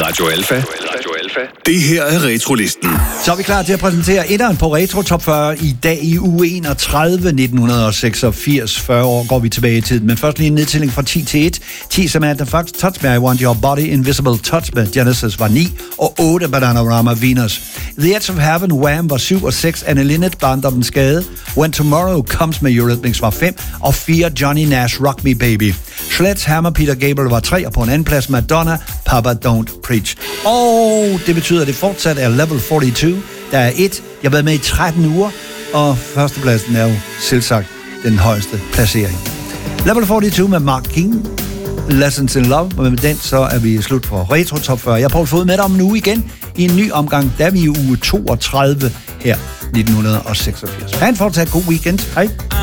Radio Alpha. Det her er Retrolisten. Så er vi klar til at præsentere etteren på Retro Top 40 i dag i uge 31, 1986. 40 år går vi tilbage i tiden. Men først lige en nedtælling fra 10 til 1. 10 Samantha Fox, Touch Me, I Want Your Body, Invisible Touch med Genesis var 9, og 8 Bananarama, Venus. The Edge of Heaven, Wham var 7, og 6 Anne Linnet, Barndommens Skade. When Tomorrow Comes med Eurythmics var 5, og 4 Johnny Nash, Rock Me Baby. Sledgehammer, Peter Gabriel var 3, og på en anden plads Madonna, Papa Don't Preach. Og det betyder, at det fortsat er level 42. Der er 1. Jeg har været med i 13 uger, og førstepladsen er jo selvsagt den højeste placering. Level 42 med Mark King, Lessons in Love, og med den så er vi slut for Retro Top 40. Jeg har prøvet fået med dig om en uge igen i en ny omgang, da vi i uge 32 her 1986. Ha' en fortsat god weekend. Hej.